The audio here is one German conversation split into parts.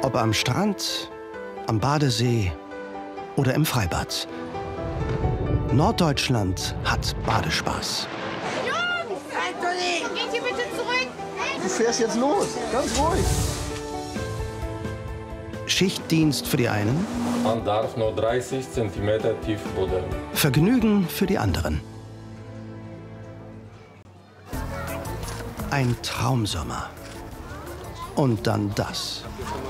Ob am Strand, am Badesee oder im Freibad. Norddeutschland hat Badespaß. Jungs! Anthony! Geht hier bitte zurück! Du fährst jetzt los, ganz ruhig. Schichtdienst für die einen, Man darf nur 30 cm tief buddeln. Vergnügen für die anderen. Ein Traumsommer. Und dann das.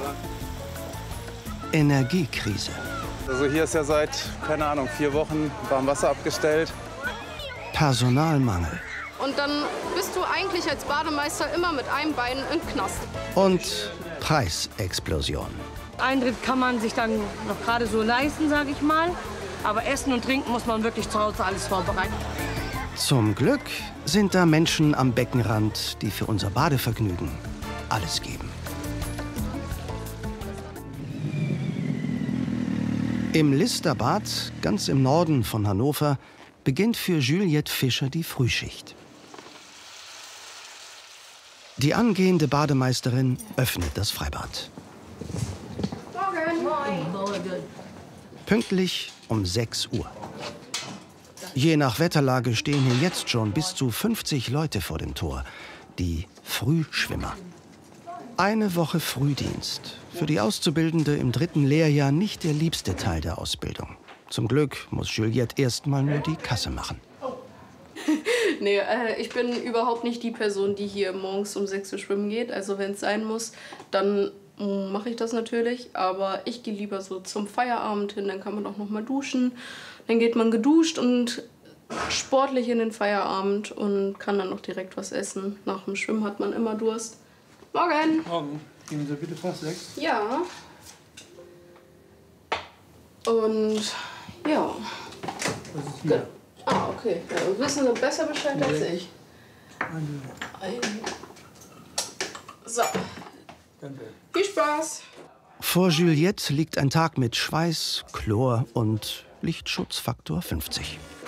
Energiekrise. Also hier ist ja seit, keine Ahnung, 4 Wochen Warmwasser abgestellt. Personalmangel. Und dann bist du eigentlich als Bademeister immer mit einem Bein im Knast. Und Preisexplosion. Eintritt kann man sich dann noch gerade so leisten, sage ich mal. Aber Essen und Trinken muss man wirklich zu Hause alles vorbereiten. Zum Glück sind da Menschen am Beckenrand, die für unser Badevergnügen alles geben. Im Listerbad, ganz im Norden von Hannover, beginnt für Juliette Fischer die Frühschicht. Die angehende Bademeisterin öffnet das Freibad. Pünktlich um 6 Uhr. Je nach Wetterlage stehen hier jetzt schon bis zu 50 Leute vor dem Tor, die Frühschwimmer. Eine Woche Frühdienst. Für die Auszubildende im 3. Lehrjahr nicht der liebste Teil der Ausbildung. Zum Glück muss Juliette erst mal nur die Kasse machen. Nee, ich bin überhaupt nicht die Person, die hier morgens um 6 Uhr schwimmen geht. Also wenn es sein muss, dann mache ich das natürlich. Aber ich gehe lieber so zum Feierabend hin, dann kann man auch noch mal duschen. Dann geht man geduscht und sportlich in den Feierabend und kann dann noch direkt was essen. Nach dem Schwimmen hat man immer Durst. Morgen! Morgen. Geben Sie bitte fast 6. Ja. Und ja. Das ist hier. Ah, okay. Ja, wir wissen so besser Bescheid als ich. So. Danke. Viel Spaß! Vor Juliette liegt ein Tag mit Schweiß, Chlor und Lichtschutzfaktor 50.